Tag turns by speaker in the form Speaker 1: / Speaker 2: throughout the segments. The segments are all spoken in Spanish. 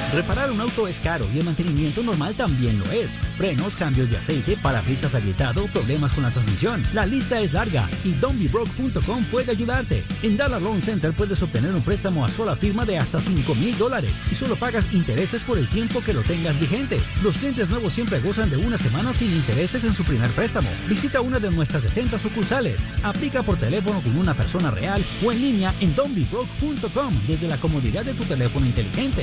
Speaker 1: Reparar un auto es caro y el mantenimiento normal también lo es. Frenos, cambios de aceite, parabrisas agrietado, problemas con la transmisión. La lista es larga y donbebroke.com puede ayudarte. En Dollar Loan Center puedes obtener un préstamo a sola firma de hasta $5,000 y solo pagas intereses por el tiempo que lo tengas vigente. Los clientes nuevos siempre gozan de una semana sin intereses en su primer préstamo. Visita una de nuestras 60 sucursales. Aplica por teléfono con una persona real o en línea en donbebroke.com desde la comodidad de tu teléfono inteligente.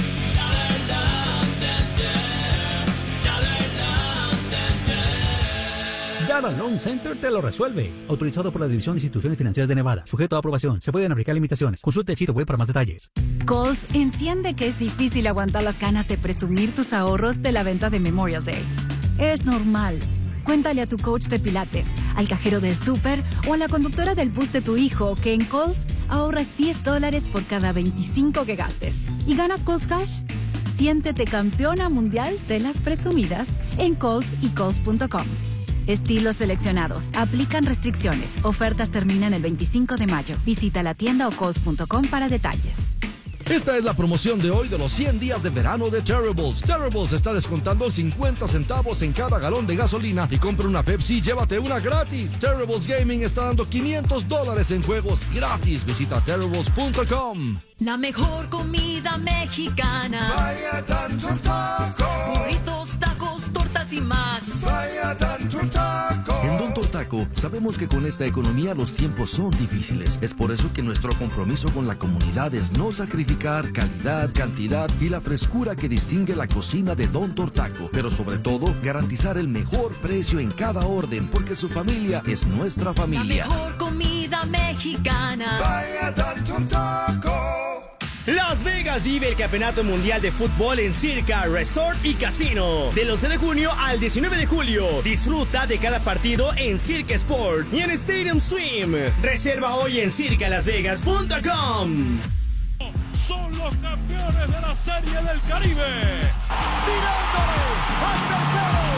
Speaker 1: Dollar Loan Center te lo resuelve. Autorizado por la División de Instituciones Financieras de Nevada. Sujeto a aprobación. Se pueden aplicar limitaciones. Consulte el sitio web para más detalles.
Speaker 2: Kohl's entiende que es difícil aguantar las ganas de presumir tus ahorros de la venta de Memorial Day. Es normal. Cuéntale a tu coach de pilates, al cajero del súper o a la conductora del bus de tu hijo que en Kohl's ahorras $10 por cada 25 que gastes. ¿Y ganas Kohl's Cash? Siéntete campeona mundial de las presumidas en Kohl's y Kohl's.com. Estilos seleccionados. Aplican restricciones. Ofertas terminan el 25 de mayo. Visita la tienda o Kohl's.com para detalles.
Speaker 3: Esta es la promoción de hoy de los 100 días de verano de Terribles. Terribles está descontando 50 centavos en cada galón de gasolina y compra una Pepsi y llévate una gratis. Terribles Gaming está dando $500 en juegos gratis. Visita Terribles.com.
Speaker 4: La mejor comida mexicana.
Speaker 5: Vaya tanto taco.
Speaker 4: Burritos, tacos, tortas y más.
Speaker 5: Vaya tanto taco.
Speaker 6: En Don Tortaco sabemos que con esta economía los tiempos son difíciles. Es por eso que nuestro compromiso con la comunidad es no sacrificar calidad, cantidad y la frescura que distingue la cocina de Don Tortaco. Pero sobre todo, garantizar el mejor precio en cada orden, porque su familia es nuestra familia.
Speaker 4: La mejor comida mexicana.
Speaker 5: Vaya tanto taco.
Speaker 7: Las Vegas vive el Campeonato Mundial de Fútbol en Circa Resort y Casino. Del 11 de junio al 19 de julio. Disfruta de cada partido en Circa Sport y en Stadium Swim. Reserva hoy en circalasvegas.com.
Speaker 8: Son los campeones de la Serie del Caribe.
Speaker 9: Tirándole al tercero.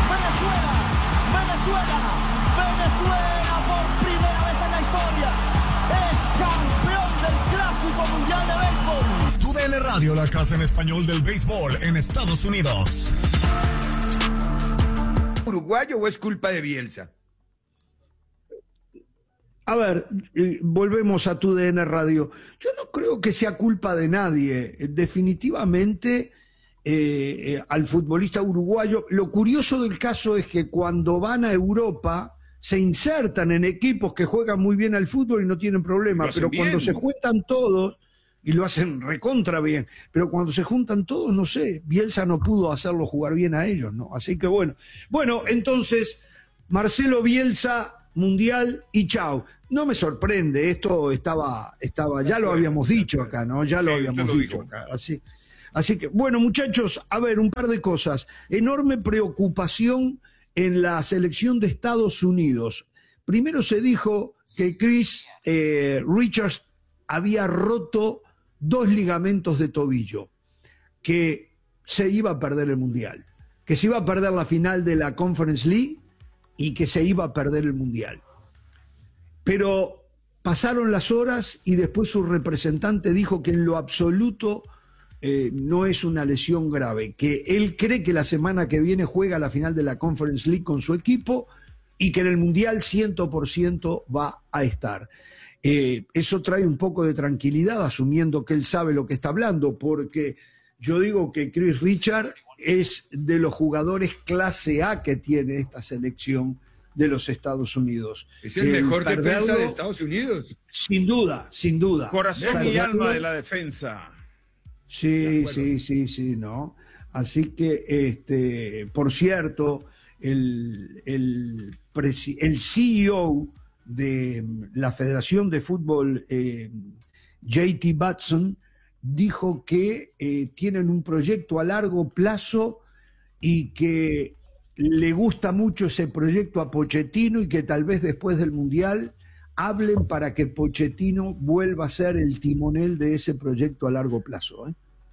Speaker 9: Venezuela por primera vez en la historia es campeón del Clásico Mundial de Béisbol.
Speaker 10: TUDN Radio, la casa en español del béisbol en Estados Unidos.
Speaker 11: ¿Uruguayo o es culpa de Bielsa?
Speaker 12: A ver, volvemos a TUDN Radio. Yo no creo que sea culpa de nadie. Definitivamente al futbolista uruguayo. Lo curioso del caso es que cuando van a Europa se insertan en equipos que juegan muy bien al fútbol y no tienen problema. Pero cuando se juntan todos, y lo hacen recontra bien, pero cuando se juntan todos, no sé, Bielsa no pudo hacerlo jugar bien a ellos, ¿no? Así que bueno. Bueno, entonces, Marcelo Bielsa, Mundial y chau. No me sorprende, esto estaba ya lo habíamos dicho acá, ¿no? Ya lo habíamos dicho acá, así que, bueno, muchachos, a ver, un par de cosas. Enorme preocupación en la selección de Estados Unidos. Primero se dijo que Chris Richards había roto 2 ligamentos de tobillo, que se iba a perder el Mundial, que se iba a perder la final de la Conference League y que se iba a perder el Mundial. Pero pasaron las horas y después su representante dijo que en lo absoluto no es una lesión grave, que él cree que la semana que viene juega la final de la Conference League con su equipo y que en el Mundial 100% va a estar. Eso trae un poco de tranquilidad, asumiendo que él sabe lo que está hablando, porque yo digo que Chris Richard es de los jugadores clase A que tiene esta selección de los Estados Unidos.
Speaker 11: ¿Es el mejor defensa de Estados Unidos?
Speaker 12: Sin duda, sin duda.
Speaker 11: Corazón y alma de la defensa.
Speaker 12: Sí, ¿no? Así que, por cierto, el CEO de la Federación de Fútbol, J.T. Batson, dijo que tienen un proyecto a largo plazo y que le gusta mucho ese proyecto a Pochettino y que tal vez después del Mundial hablen para que Pochettino vuelva a ser el timonel de ese proyecto a largo plazo.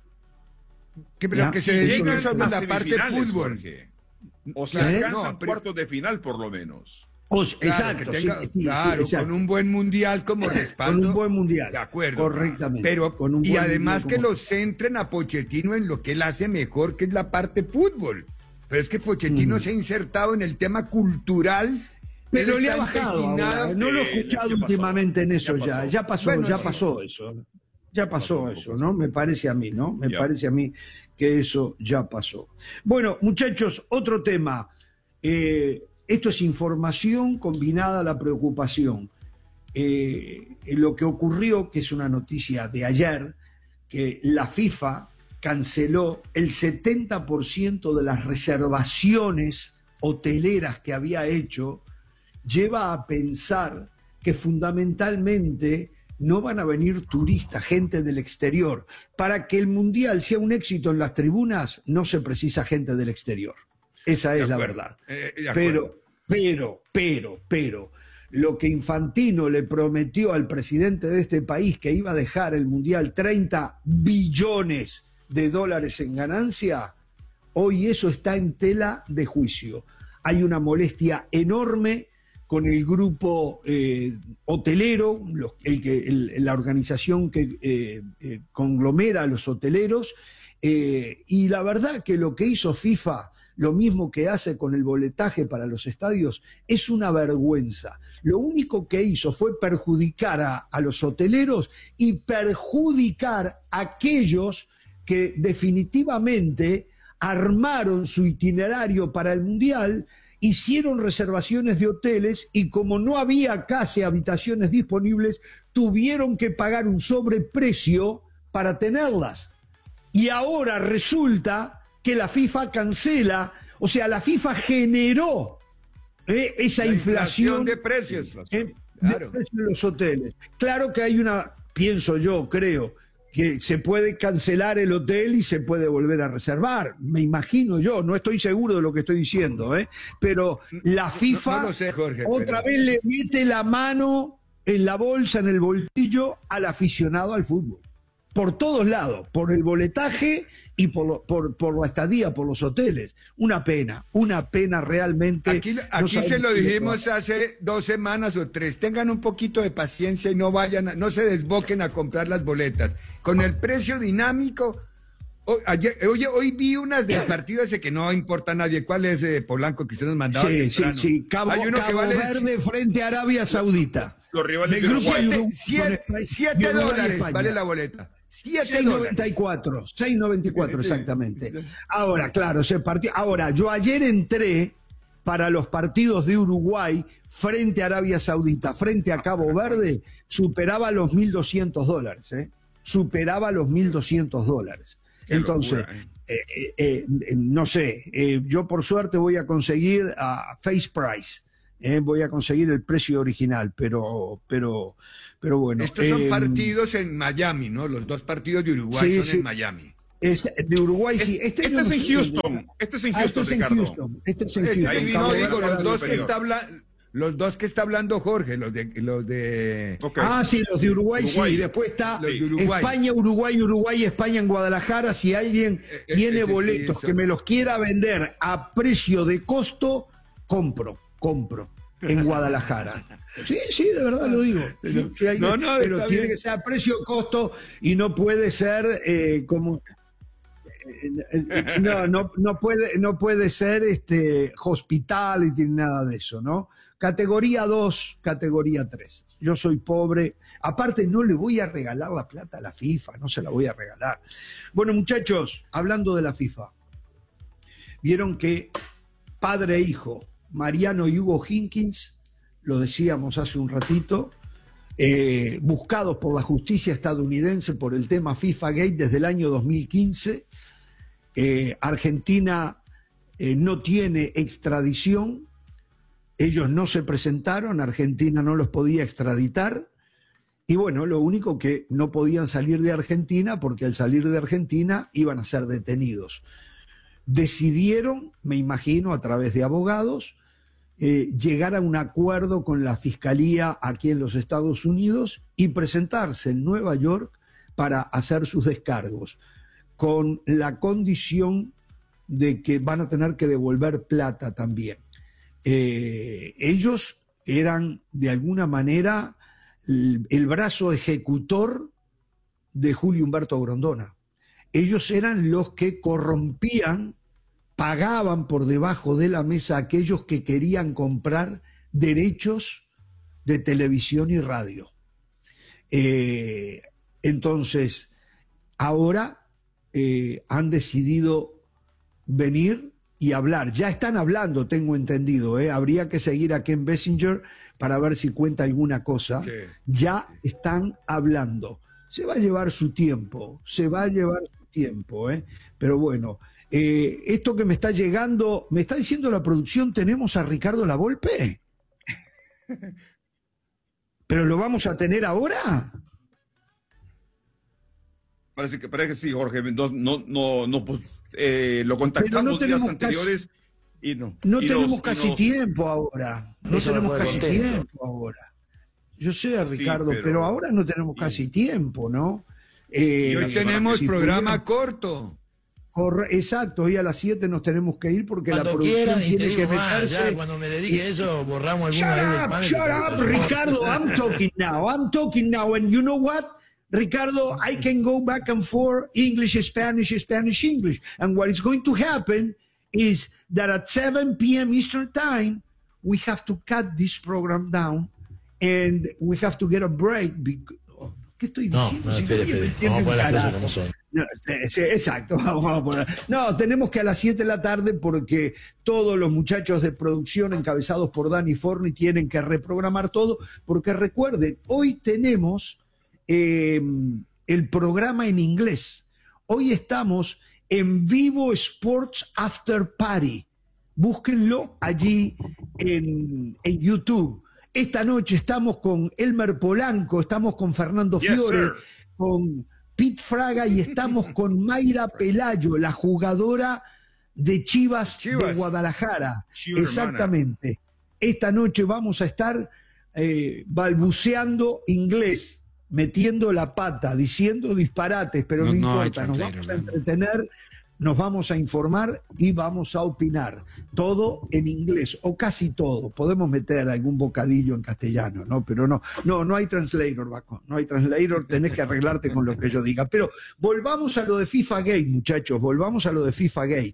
Speaker 11: Pero que se dediquen a la parte de fútbol.
Speaker 13: O sea, alcanzan cuartos de final por lo menos.
Speaker 12: Exacto,
Speaker 11: claro, con un buen mundial como respaldo.
Speaker 12: Con un buen mundial.
Speaker 11: De acuerdo.
Speaker 12: Correctamente.
Speaker 11: Pero,
Speaker 12: con un
Speaker 11: y
Speaker 12: buen
Speaker 11: además que
Speaker 12: como...
Speaker 11: lo centren a Pochettino en lo que él hace mejor, que es la parte fútbol. Pero es que Pochettino se ha insertado en el tema cultural.
Speaker 12: Pero le ha bajado ahora. No lo he escuchado últimamente en eso ya. Ya pasó,
Speaker 11: bueno,
Speaker 12: pasó eso. Ya pasó eso, ¿no? Me parece a mí, ¿no? Me parece a mí que eso ya pasó. Bueno, muchachos, otro tema. Esto es información combinada a la preocupación. Lo que ocurrió, que es una noticia de ayer, que la FIFA canceló el 70% de las reservaciones hoteleras que había hecho, lleva a pensar que fundamentalmente no van a venir turistas, gente del exterior. Para que el Mundial sea un éxito en las tribunas, no se precisa gente del exterior. Esa es la verdad. Pero, lo que Infantino le prometió al presidente de este país, que iba a dejar el Mundial 30 billones de dólares en ganancia, hoy eso está en tela de juicio. Hay una molestia enorme con el grupo hotelero, la organización que conglomera a los hoteleros, y la verdad que lo que hizo FIFA, lo mismo que hace con el boletaje para los estadios, es una vergüenza. Lo único que hizo fue perjudicar a los hoteleros y perjudicar a aquellos que definitivamente armaron su itinerario para el Mundial, hicieron reservaciones de hoteles y como no había casi habitaciones disponibles, tuvieron que pagar un sobreprecio para tenerlas. Y ahora resulta que la FIFA cancela, o sea, la FIFA generó esa inflación
Speaker 11: de precios.
Speaker 12: Claro. De precios de los hoteles. Claro que hay creo, que se puede cancelar el hotel y se puede volver a reservar. Me imagino yo, no estoy seguro de lo que estoy diciendo, pero la FIFA
Speaker 11: no lo sé, Jorge,
Speaker 12: otra vez le mete la mano en la bolsa, en el bolsillo al aficionado al fútbol. Por todos lados, por el boletaje y por la estadía, por los hoteles. Una pena realmente.
Speaker 11: Aquí se lo dijimos hace 2 semanas o 3. Tengan un poquito de paciencia y no se desboquen a comprar las boletas. Con el precio dinámico, hoy vi unas del partido ese que no importa a nadie. ¿Cuál es Polanco que usted nos mandaba?
Speaker 12: Sí. Cabo Verde frente a Arabia Saudita.
Speaker 13: Los rivales
Speaker 12: del grupo
Speaker 11: $7 vale la boleta.
Speaker 12: 6.94 exactamente. Ahora, claro, ese partido. Ahora, yo ayer entré para los partidos de Uruguay frente a Arabia Saudita, frente a Cabo Verde, superaba los $1.200, superaba los $1.200. Entonces, no sé, yo por suerte voy a conseguir a face price. Voy a conseguir el precio original, pero bueno.
Speaker 11: Estos son partidos en Miami, ¿no? Los 2 partidos de Uruguay son en Miami.
Speaker 12: De Uruguay, sí.
Speaker 13: Este es en Houston. Este es en Houston, Ricardo.
Speaker 12: Este es en Houston.
Speaker 11: Ahí vino, digo, los dos que está hablando Jorge, los de...
Speaker 12: Okay. Sí, los de Uruguay, sí. Y después está España, Uruguay, España en Guadalajara. Si alguien tiene boletos que me los quiera vender a precio de costo, compro en Guadalajara. Sí, de verdad lo digo. Pero tiene que ser a precio costo y no puede ser como no puede ser hospitality ni nada de eso, ¿no? Categoría 2, categoría 3. Yo soy pobre. Aparte, no le voy a regalar la plata a la FIFA, no se la voy a regalar. Bueno, muchachos, hablando de la FIFA, vieron que padre e hijo, Mariano y Hugo Higgins, lo decíamos hace un ratito, buscados por la justicia estadounidense por el tema FIFA Gate desde el año 2015. Argentina no tiene extradición, ellos no se presentaron, Argentina no los podía extraditar, y bueno, lo único que no podían salir de Argentina, porque al salir de Argentina iban a ser detenidos. Decidieron, me imagino, a través de abogados, llegar a un acuerdo con la Fiscalía aquí en los Estados Unidos y presentarse en Nueva York para hacer sus descargos, con la condición de que van a tener que devolver plata también. Ellos eran de alguna manera el brazo ejecutor de Julio Humberto Grondona. Ellos eran los que corrompían, pagaban por debajo de la mesa a aquellos que querían comprar derechos de televisión y radio. Entonces, ahora han decidido venir y hablar. Ya están hablando, tengo entendido. Habría que seguir a Ken Bessinger para ver si cuenta alguna cosa. Sí. Ya están hablando. Se va a llevar su tiempo, pero bueno, esto que me está llegando, me está diciendo la producción, tenemos a Ricardo Lavolpe. ¿Pero lo vamos a tener ahora?
Speaker 13: Parece que sí, Jorge. No, pues, lo contactamos días anteriores y no.
Speaker 12: No tenemos casi tiempo ahora. No tenemos casi tiempo ahora. Yo sé, Ricardo, pero ahora no tenemos casi tiempo, ¿no?
Speaker 11: Y hoy tenemos programa corto.
Speaker 12: Exacto, hoy a las 7 nos tenemos que ir porque cuando la producción tiene que meterse.
Speaker 14: Cuando me dedique a eso, borramos alguna
Speaker 12: Shut up, Ricardo, I'm talking now, and you know what? Ricardo, I can go back and forth, English, Spanish, Spanish, English. And what is going to happen is that at 7 p.m. Eastern Time, we have to cut this program down and we have to get a break. ¿Qué estoy diciendo?
Speaker 14: No, espere. Vamos a poner las cosas como son.
Speaker 12: No, sí, exacto, vamos a poner. No, tenemos que a las 7 de la tarde porque todos los muchachos de producción encabezados por Dani Forni tienen que reprogramar todo, porque recuerden, hoy tenemos el programa en inglés. Hoy estamos en Vivo Sports After Party. Búsquenlo allí en YouTube. Esta noche estamos con Elmer Polanco, estamos con Fernando Fiore, con Pete Fraga y estamos con Mayra Pelayo, la jugadora de Chivas de Guadalajara. Exactamente. Hermana. Esta noche vamos a estar balbuceando inglés, metiendo la pata, diciendo disparates, pero no importa, nos vamos a entretener, nos vamos a informar y vamos a opinar. Todo en inglés, o casi todo. Podemos meter algún bocadillo en castellano, ¿no? Pero no hay translator, Baco. No hay translator, tenés que arreglarte con lo que yo diga. Pero volvamos a lo de FIFA Gate, muchachos, volvamos a lo de FIFA Gate.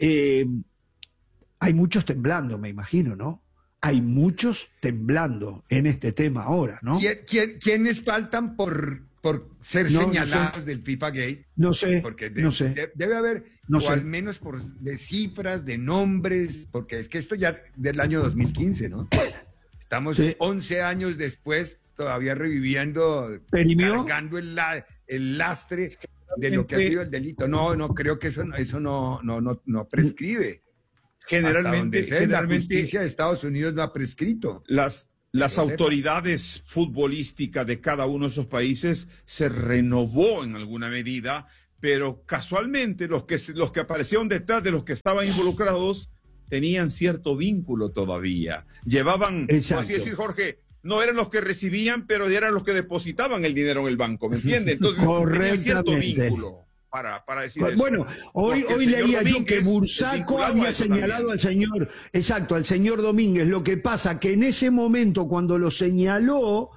Speaker 12: Hay muchos temblando, me imagino, ¿no? Hay muchos temblando en este tema ahora, ¿no?
Speaker 11: ¿Quiénes faltan por ser señalados del FIFA Gate?
Speaker 12: No sé,
Speaker 11: porque
Speaker 12: no sé.
Speaker 11: Debe haber, al menos de cifras, de nombres, porque es que esto ya del año 2015, ¿no? Estamos 11 años después, todavía reviviendo, cargando el lastre de lo que ha sido el delito. No creo que eso no prescribe.
Speaker 13: Generalmente
Speaker 11: la justicia de Estados Unidos no ha prescrito.
Speaker 13: Las autoridades futbolísticas de cada uno de esos países se renovó en alguna medida, pero casualmente los que aparecieron detrás de los que estaban involucrados tenían cierto vínculo todavía. Llevaban, por así decir, Jorge, no eran los que recibían, pero eran los que depositaban el dinero en el banco, ¿me entiendes? Entonces tenían cierto vínculo. Para decir eso.
Speaker 12: Bueno, hoy leía yo que Bursaco había señalado al señor, al señor Domínguez. Lo que pasa que en ese momento, cuando lo señaló,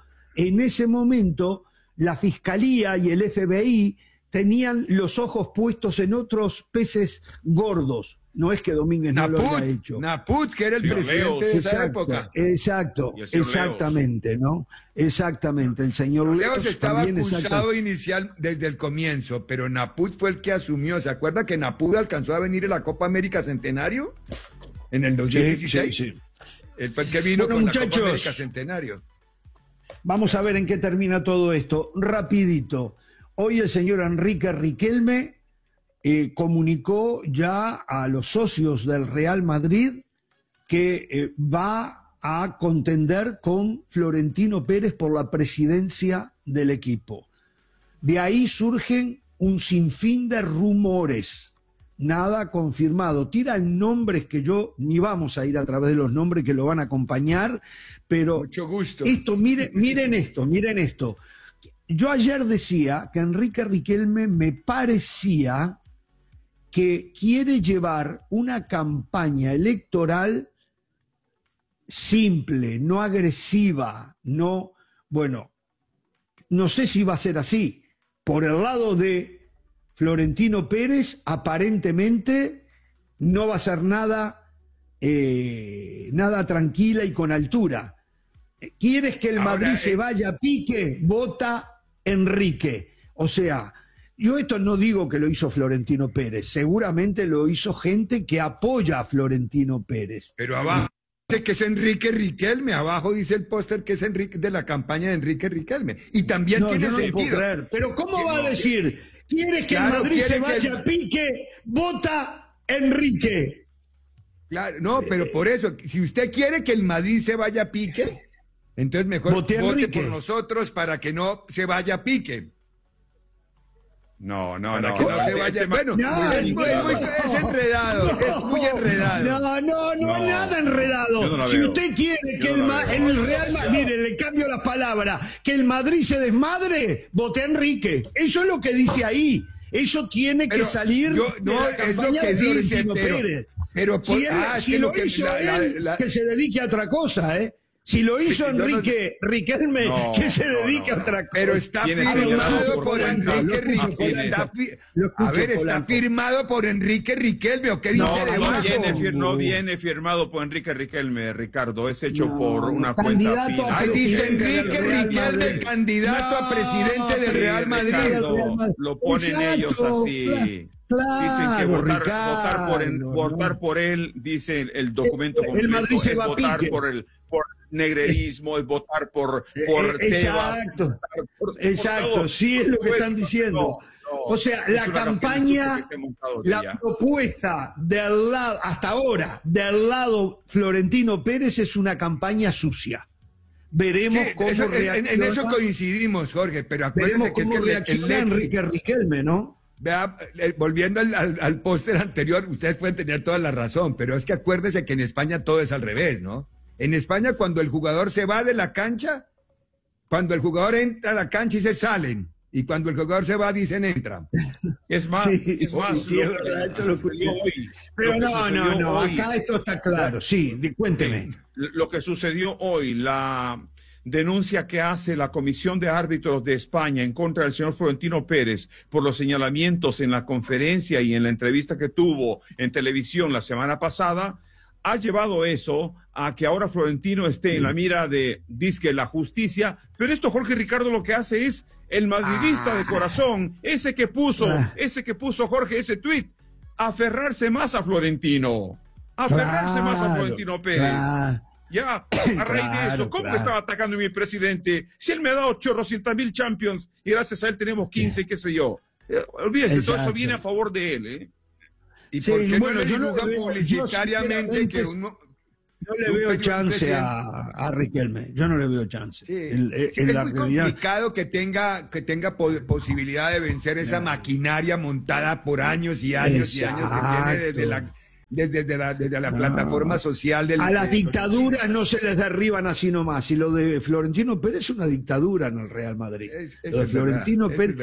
Speaker 12: la Fiscalía y el FBI tenían los ojos puestos en otros peces gordos. No es que Domínguez no lo haya hecho.
Speaker 11: Naput, que era el presidente de esa época.
Speaker 12: Exactamente, ¿no? Exactamente, el señor
Speaker 11: Leos estaba acusado inicial desde el comienzo, pero Naput fue el que asumió. ¿Se acuerda que Naput alcanzó a venir a la Copa América Centenario en el 2016? Sí. El que vino con la Copa América Centenario.
Speaker 12: Vamos a ver en qué termina todo esto. Rapidito. Hoy el señor Enrique Riquelme comunicó ya a los socios del Real Madrid que va a contender con Florentino Pérez por la presidencia del equipo. De ahí surgen un sinfín de rumores, nada confirmado. Tiran nombres que yo ni vamos a ir a través de los nombres que lo van a acompañar, pero
Speaker 11: mucho gusto.
Speaker 12: Esto, miren esto. Yo ayer decía que Enrique Riquelme me parecía que quiere llevar una campaña electoral simple, no agresiva, no, bueno, no sé si va a ser así. Por el lado de Florentino Pérez, aparentemente no va a ser nada, nada tranquila y con altura. ¿Quieres que el Madrid se vaya a pique? Vota Enrique. O sea, yo esto no digo que lo hizo Florentino Pérez, seguramente lo hizo gente que apoya a Florentino Pérez.
Speaker 11: Pero abajo que es Enrique Riquelme, abajo dice el póster que es Enrique de la campaña de Enrique Riquelme. Y también tiene sentido.
Speaker 12: Pero ¿cómo va a decir? ¿Quieres que el Madrid se vaya a pique? Vota Enrique.
Speaker 11: Claro, no, pero por eso, si usted quiere que el Madrid se vaya a pique, entonces mejor vote por nosotros para que no se vaya a pique.
Speaker 13: No.
Speaker 11: Para que no se vaya. Bueno, es enredado, es muy enredado.
Speaker 12: No, nada enredado. Si usted quiere que en el Real Madrid, mire, le cambio las palabras, que el Madrid se desmadre, vote a Enrique. Eso es lo que dice ahí. Eso tiene que salir de la campaña de Florentino Pérez. Si lo hizo él, que se dedique a otra cosa, ¿eh? Si lo hizo Enrique Riquelme, que se dedique a otra cosa.
Speaker 11: Pero está firmado por Enrique Riquelme. Está firmado por Enrique Riquelme. ¿O qué dice
Speaker 13: no viene firmado por Enrique Riquelme, Ricardo. Es hecho por una cuenta fina.
Speaker 11: Ahí dice Enrique Riquelme, candidato a presidente del Real Madrid.
Speaker 13: Ricardo, lo ponen ellos así. Dicen que votar por él, dice el documento completo,
Speaker 12: el Madrid se va
Speaker 13: votar por negrerismo, es votar por Tebas.
Speaker 12: Exacto, sí es lo que están diciendo. O sea, la campaña, la propuesta del lado, hasta ahora, del lado Florentino Pérez es una campaña sucia. Veremos cómo reacciona.
Speaker 11: En eso coincidimos, Jorge, pero acuérdense que es que
Speaker 12: reacciona Enrique Riquelme, ¿no?
Speaker 11: Vea, volviendo al póster anterior, ustedes pueden tener toda la razón, pero es que acuérdese que en España todo es al revés, ¿no? En España, cuando el jugador se va de la cancha, cuando el jugador entra a la cancha y se salen, y cuando el jugador se va, dicen entra.
Speaker 13: Es más,
Speaker 12: es verdad, esto lo hoy. Pero no, acá esto está claro, sí, cuénteme.
Speaker 13: Lo que sucedió hoy, la denuncia que hace la Comisión de Árbitros de España en contra del señor Florentino Pérez por los señalamientos en la conferencia y en la entrevista que tuvo en televisión la semana pasada, ha llevado eso a que ahora Florentino esté en la mira de, dizque, la justicia, pero esto, Jorge Ricardo, lo que hace es el madridista de corazón, ese que puso Jorge ese tuit, aferrarse más a Florentino, Pérez. Ya, a raíz de eso, ¿cómo estaba atacando a mi presidente? Si él me ha dado 800,000 Champions y gracias a él tenemos 15, qué sé yo. Olvídese, todo eso viene a favor de él, ¿eh?
Speaker 11: ¿Y por qué no le divulgan publicitariamente que uno...
Speaker 12: No le veo chance a Riquelme, yo no le veo chance.
Speaker 11: Sí. Es muy complicado que tenga posibilidad de vencer esa maquinaria montada por años y años y años que tiene desde la plataforma social del...
Speaker 12: A las dictaduras no se les derriban así nomás, y lo de Florentino Pérez es una dictadura en el Real Madrid. Lo de Florentino Pérez,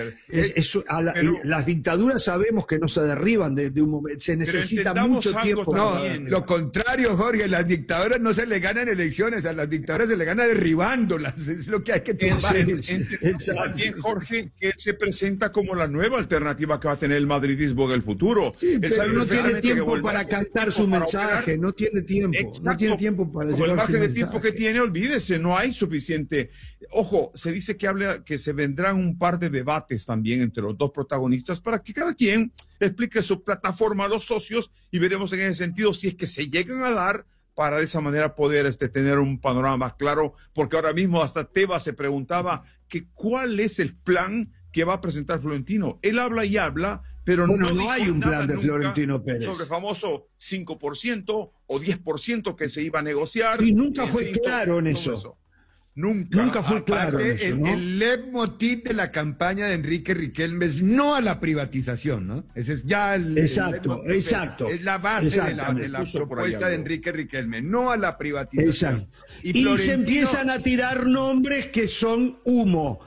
Speaker 12: las dictaduras sabemos que no se derriban de un momento, se necesita mucho tiempo.
Speaker 11: No, lo contrario, Jorge, las dictaduras no se le ganan elecciones, a las dictaduras se le gana derribándolas, es lo que hay que tomar.
Speaker 13: También, Jorge, que él se presenta como la nueva alternativa que va a tener el madridismo del futuro.
Speaker 12: Sí, pero no tiene tiempo para cantar su mensaje, no tiene tiempo. Exacto. No tiene tiempo para
Speaker 13: llevar el margen de tiempo que tiene, olvídese, no hay suficiente. Ojo, se dice que se vendrán un par de debates también entre los dos protagonistas para que cada quien explique su plataforma a los socios y veremos en ese sentido si es que se llegan a dar para de esa manera poder tener un panorama más claro, porque ahora mismo hasta Tebas se preguntaba que cuál es el plan que va a presentar Florentino. Él habla y habla, pero
Speaker 12: no hay un plan de Florentino Pérez
Speaker 13: sobre el famoso 5% o 10% que se iba a negociar.
Speaker 12: Y nunca fue claro en eso.
Speaker 11: Nunca fue claro en eso, ¿no? El leitmotiv de la campaña de Enrique Riquelme es no a la privatización, ¿no? Ese es ya
Speaker 12: exacto.
Speaker 11: Es la base de la propuesta de Enrique Riquelme, no a la privatización.
Speaker 12: Y se empiezan a tirar nombres que son humo.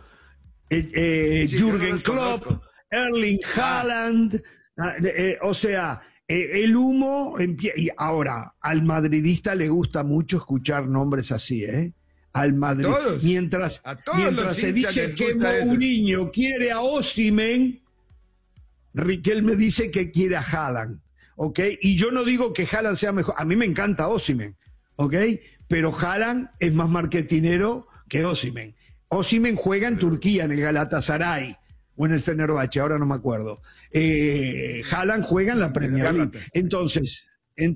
Speaker 12: Jürgen Klopp, Erling Haaland, o sea, El humo y ahora al madridista le gusta mucho escuchar nombres así, al Madrid. Mientras se dice que Mourinho quiere a Osimhen, Riquelme dice que quiere a Haaland, ¿ok? Y yo no digo que Haaland sea mejor, a mí me encanta Osimhen, ¿ok? Pero Haaland es más marketinero que Osimhen. Osimhen juega en Turquía, en el Galatasaray, o en el Fenerbahce, ahora no me acuerdo. Haaland juega en la Premier League. Entonces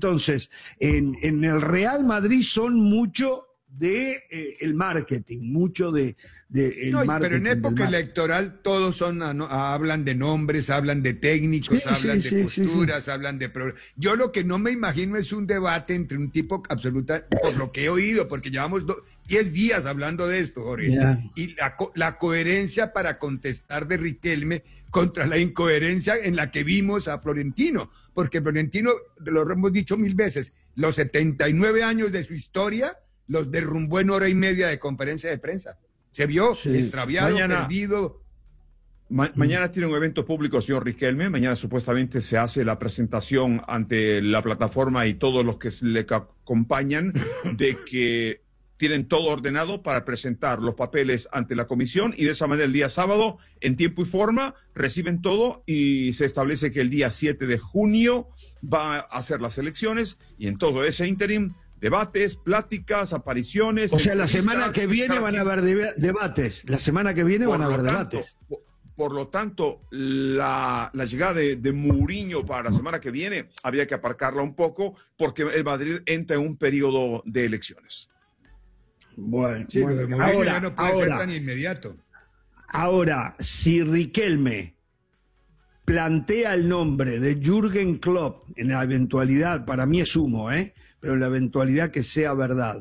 Speaker 12: en el Real Madrid son mucho de el marketing, mucho de el marketing.
Speaker 11: Pero en época electoral todos hablan de nombres, hablan de técnicos, hablan de posturas, hablan de problemas. Yo lo que no me imagino es un debate entre un tipo absoluta, por lo que he oído, porque llevamos 10 días hablando de esto, Jorge, y la coherencia para contestar de Riquelme contra la incoherencia en la que vimos a Florentino, porque Florentino, lo hemos dicho 1000 veces, los 79 años de su historia los derrumbó en hora y media de conferencia de prensa. Se vio extraviado, perdido.
Speaker 13: Mañana tiene un evento público, señor Riquelme. Mañana supuestamente se hace la presentación ante la plataforma y todos los que le acompañan de que tienen todo ordenado para presentar los papeles ante la comisión, y de esa manera el día sábado, en tiempo y forma, reciben todo y se establece que el día 7 de junio va a hacer las elecciones, y en todo ese interim debates, pláticas, apariciones.
Speaker 12: O sea, la semana que viene van a haber debates. La semana que viene van a haber debates.
Speaker 13: Por lo tanto, la llegada de Mourinho para la semana que viene había que aparcarla un poco, porque el Madrid entra en un periodo de elecciones.
Speaker 12: Bueno,
Speaker 11: ahora ya no puede ser tan inmediato.
Speaker 12: Ahora, si Riquelme plantea el nombre de Jürgen Klopp en la eventualidad, para mí es humo, pero en la eventualidad que sea verdad,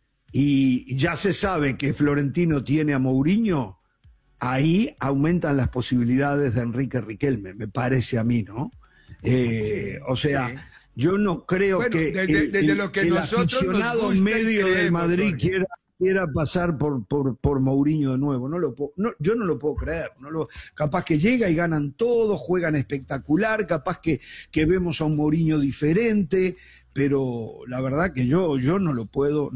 Speaker 12: y ya se sabe que Florentino tiene a Mourinho, ahí aumentan las posibilidades de Enrique Riquelme, me parece a mí, ¿no? O sea, yo no creo que el aficionado medio del Madrid quiera pasar por Mourinho de nuevo. Yo no lo puedo creer. Capaz que llega y ganan todos, juegan espectacular, capaz que vemos a un Mourinho diferente, pero la verdad que yo no lo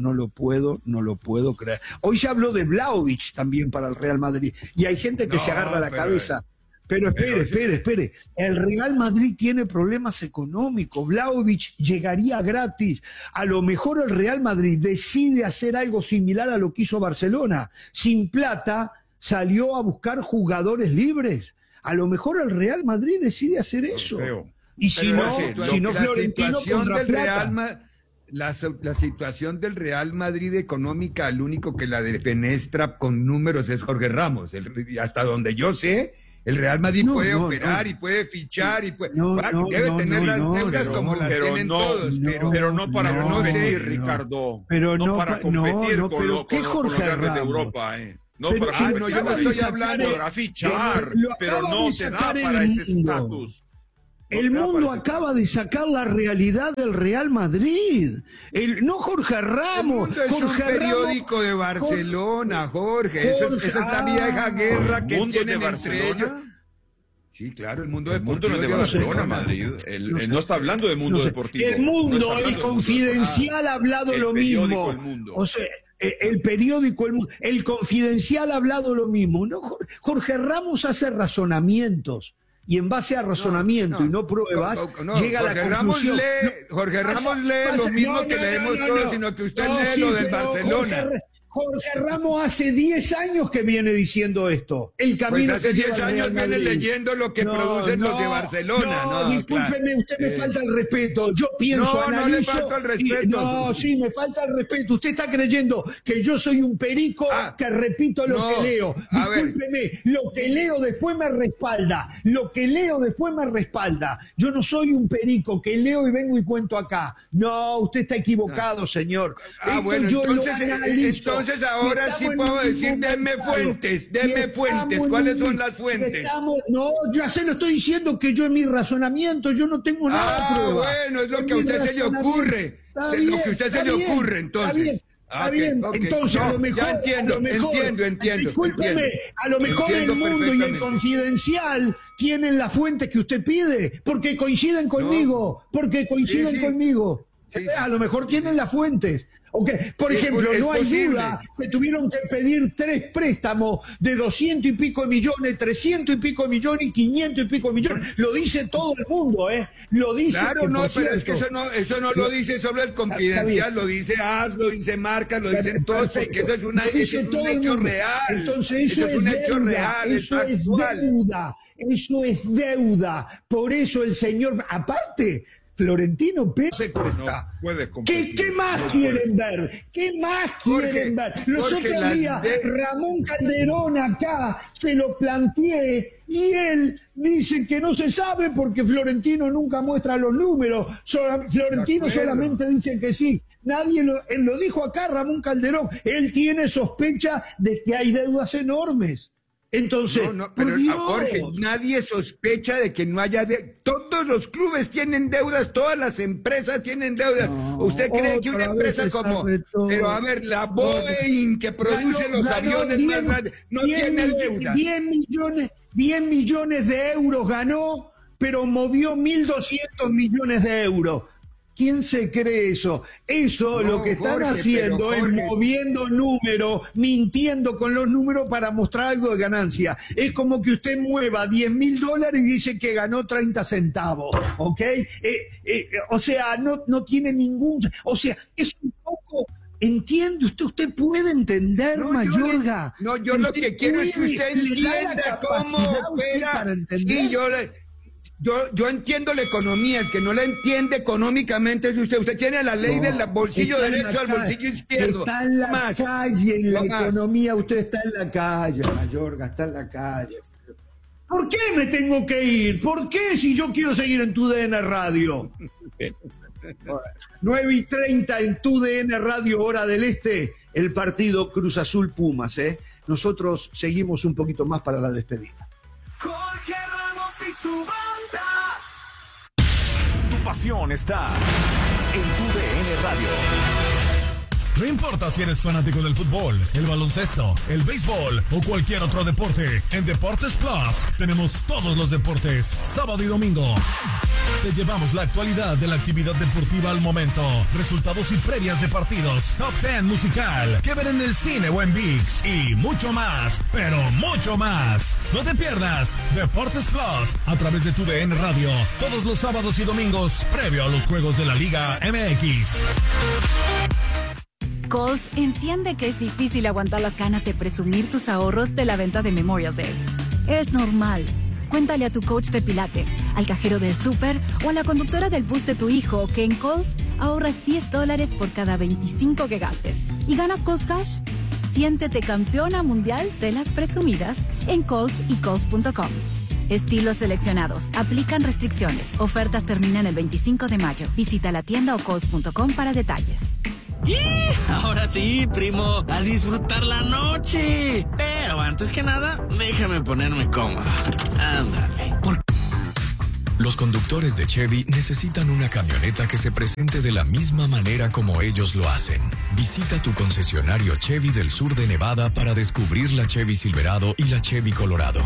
Speaker 12: puedo creer. Hoy se habló de Vlahovic también para el Real Madrid, y hay gente que se agarra la cabeza. Pero espere. El Real Madrid tiene problemas económicos. Vlahovic llegaría gratis. A lo mejor el Real Madrid decide hacer algo similar a lo que hizo Barcelona. Sin plata salió a buscar jugadores libres. A lo mejor el Real Madrid decide hacer eso. Y si no Florentino contra plata.
Speaker 11: La situación del Real Madrid económica, el único que la defenestra con números es Jorge Ramos. Hasta donde yo sé, el Real Madrid puede operar y puede fichar y debe tener las deudas como las tienen todos,
Speaker 13: pero no para competir, Ricardo.
Speaker 12: Pero
Speaker 13: no para competir con los grandes de Europa, No
Speaker 12: pero
Speaker 13: para competir.
Speaker 12: yo no estoy hablando
Speaker 13: para fichar, pero no te da para ese estatus.
Speaker 12: El mundo acaba de sacar la realidad del Real Madrid. No Jorge Ramos.
Speaker 11: Es un periódico de Barcelona, Jorge. Esa es la vieja guerra que tienen entre ellos. Sí, claro, el mundo deportivo.
Speaker 13: No es de Barcelona, Madrid. Él no está hablando de mundo deportivo.
Speaker 12: El mundo, el Confidencial ha hablado lo mismo. O sea, el periódico El Mundo, el Confidencial ha hablado lo mismo. Jorge Ramos hace razonamientos. Y en base a razonamiento y no pruebas, llega a la conclusión.
Speaker 11: Jorge Ramos lee lo mismo que leemos todos, sino que usted lee lo del Barcelona.
Speaker 12: Jorge Ramos hace 10 años que viene diciendo esto. El camino
Speaker 11: pues hace 10 años viene leyendo lo que producen los de Barcelona.
Speaker 12: No, discúlpeme, usted me falta el respeto. Yo pienso, analizo.
Speaker 11: No le falta el respeto.
Speaker 12: Sí, me falta el respeto. Usted está creyendo que yo soy un perico que repito lo que leo. Discúlpeme, lo que leo después me respalda. Yo no soy un perico que leo y vengo y cuento acá. No, usted está equivocado, señor.
Speaker 11: Bueno, entonces ahora sí puedo decir, denme fuentes. ¿Cuáles son las fuentes?
Speaker 12: No, ya se lo estoy diciendo que yo en mi razonamiento, yo no tengo nada de prueba.
Speaker 11: Bueno, es lo que a usted se le ocurre. Lo que a usted se le ocurre, entonces.
Speaker 12: Está bien, entonces
Speaker 11: no,
Speaker 12: a lo mejor...
Speaker 11: ya entiendo.
Speaker 12: Discúlpeme, a lo mejor el mundo y el confidencial tienen la fuente que usted pide, porque coinciden conmigo, conmigo.
Speaker 11: Sí.
Speaker 12: A lo mejor tienen las fuentes. Okay. Por ejemplo, no hay duda que tuvieron que pedir 3 préstamos de 200 y pico millones, 300 y pico millones y 500 y pico millones. Lo dice todo el mundo, ¿eh? Lo dice.
Speaker 11: Claro, no, pero es que eso no lo dice solo el confidencial, lo dice AS, lo dice Marca, lo dicen todos, que eso es un hecho real.
Speaker 12: Entonces eso es un hecho real, eso es deuda. Por eso el señor, aparte, Florentino Pérez se cuenta. ¿Qué más quieren ver? ¿Qué más quieren ver? Los otros días, Ramón Calderón acá se lo planteé y él dice que no se sabe porque Florentino nunca muestra los números. Florentino solamente dice que sí. Él lo dijo acá, Ramón Calderón. Él tiene sospecha de que hay deudas enormes. Entonces,
Speaker 11: pero Jorge, nadie sospecha de que no haya todos los clubes tienen deudas, todas las empresas tienen deudas. ¿Usted cree que una empresa como, pero a ver, la Boeing que produce los aviones más grandes, no tiene deudas?
Speaker 12: 10 millones de euros ganó, pero movió 1.200 millones de euros. ¿Quién se cree eso? Eso lo que están haciendo es moviendo números, mintiendo con los números para mostrar algo de ganancia. Es como que usted mueva $10.000 y dice que ganó 30 centavos, ¿ok? O sea, no tiene ningún... O sea, es un poco... ¿Entiende usted puede entender, Mayorga?
Speaker 11: Yo lo que quiero es que usted entienda cómo opera. Sí, yo entiendo la economía, el que no la entiende económicamente es usted. Usted tiene la ley del bolsillo derecho al bolsillo izquierdo.
Speaker 12: Está en la calle, en la economía, usted está en la calle, Mayorga, está en la calle. ¿Por qué me tengo que ir? ¿Por qué si yo quiero seguir en TUDN Radio? 9:30 en TUDN Radio, hora del este, el partido Cruz Azul Pumas, ¿eh? Nosotros seguimos un poquito más para la despedida.
Speaker 10: Jorge Ramos y su banda. Tu pasión está en TUDN Radio. No importa si eres fanático del fútbol, el baloncesto, el béisbol o cualquier otro deporte, en Deportes Plus tenemos todos los deportes, sábado y domingo. Te llevamos la actualidad de la actividad deportiva al momento, resultados y previas de partidos, top 10 musical, que ver en el cine o en ViX y mucho más, pero mucho más. No te pierdas Deportes Plus a través de TUDN Radio, todos los sábados y domingos, previo a los juegos de la Liga MX.
Speaker 2: Kohl's entiende que es difícil aguantar las ganas de presumir tus ahorros de la venta de Memorial Day. Es normal. Cuéntale a tu coach de pilates, al cajero del súper o a la conductora del bus de tu hijo que en Kohl's ahorras $10 por cada 25 que gastes. ¿Y ganas Kohl's Cash? Siéntete campeona mundial de las presumidas en Kohl's y Kohl's.com. Estilos seleccionados. Aplican restricciones. Ofertas terminan el 25 de mayo. Visita la tienda o Kohl's.com para detalles.
Speaker 15: Ahora sí, primo, a disfrutar la noche. Pero antes que nada, déjame ponerme cómodo. Ándale.
Speaker 16: Los conductores de Chevy necesitan una camioneta que se presente de la misma manera como ellos lo hacen. Visita tu concesionario Chevy del sur de Nevada para descubrir la Chevy Silverado y la Chevy Colorado.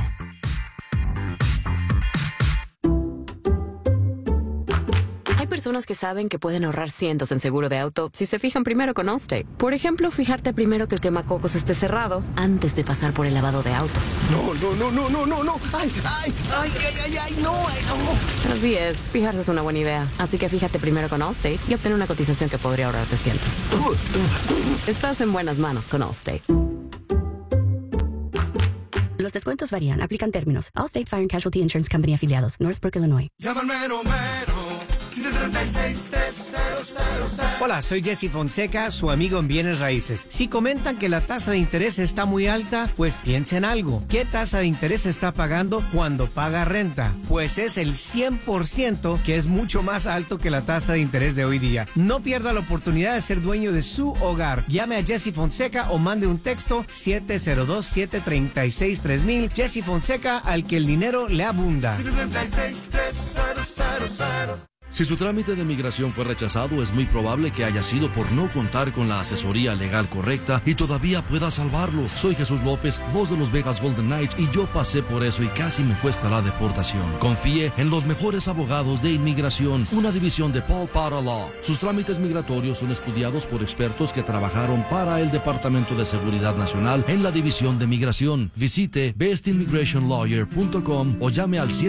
Speaker 17: Personas que saben que pueden ahorrar cientos en seguro de auto si se fijan primero con Allstate. Por ejemplo, fijarte primero que el quemacocos esté cerrado antes de pasar por el lavado de autos.
Speaker 14: No. Ay, no.
Speaker 17: Así es, fijarse es una buena idea. Así que fíjate primero con Allstate y obtén una cotización que podría ahorrarte cientos. Estás en buenas manos con Allstate.
Speaker 18: Los descuentos varían, aplican términos. Allstate Fire and Casualty Insurance Company afiliados, Northbrook, Illinois.
Speaker 5: Llama al mero.
Speaker 19: Hola, soy Jesse Fonseca, su amigo en Bienes Raíces. Si comentan que la tasa de interés está muy alta, pues piensen algo. ¿Qué tasa de interés está pagando cuando paga renta? Pues es el 100%, que es mucho más alto que la tasa de interés de hoy día. No pierda la oportunidad de ser dueño de su hogar. Llame a Jesse Fonseca o mande un texto 702-736-3000. Jesse Fonseca, al que el dinero le abunda.
Speaker 5: 736-3000.
Speaker 6: Si su trámite de migración fue rechazado, es muy probable que haya sido por no contar con la asesoría legal correcta y todavía pueda salvarlo. Soy Jesús López, voz de los Vegas Golden Knights, y yo pasé por eso y casi me cuesta la deportación. Confíe en los mejores abogados de inmigración, una división de Paul Potter Law. Sus trámites migratorios son estudiados por expertos que trabajaron para el Departamento de Seguridad Nacional en la División de Migración. Visite bestimmigrationlawyer.com o llame al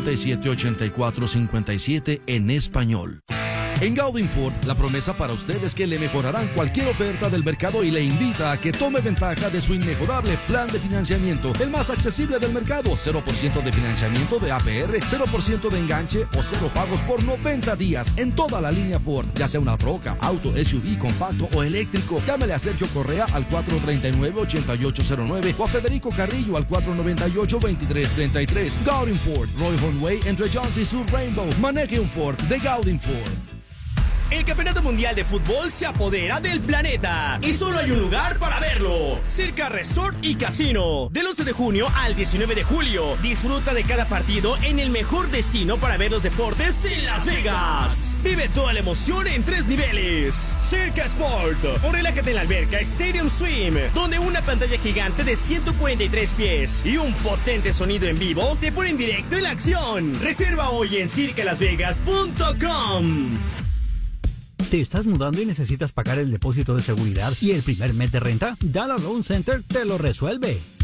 Speaker 6: 747-8457 en español. En Gaudin Ford, la promesa para usted es que le mejorarán cualquier oferta del mercado y le invita a que tome ventaja de su inmejorable plan de financiamiento, el más accesible del mercado. 0% de financiamiento de APR, 0% de enganche o 0 pagos por 90 días en toda la línea Ford, ya sea una troca, auto, SUV, compacto o eléctrico. Llámele a Sergio Correa al 439-8809 o a Federico Carrillo al 498-2333. Gaudin Ford, Roy Hornway, entre Jones y Sur Rainbow. Maneje un Ford de Gaudin Ford.
Speaker 7: El Campeonato Mundial de Fútbol se apodera del planeta y solo hay un lugar para verlo: Circa Resort y Casino. Del 11 de junio al 19 de julio, disfruta de cada partido en el mejor destino para ver los deportes en Las Vegas. Vive toda la emoción en 3 niveles. Circa Sport, o relájate en la alberca Stadium Swim, donde una pantalla gigante de 143 pies y un potente sonido en vivo te ponen directo en la acción. Reserva hoy en circalasvegas.com.
Speaker 1: ¿Te estás mudando y necesitas pagar el depósito de seguridad y el primer mes de renta? Dallas Loan Center te lo resuelve.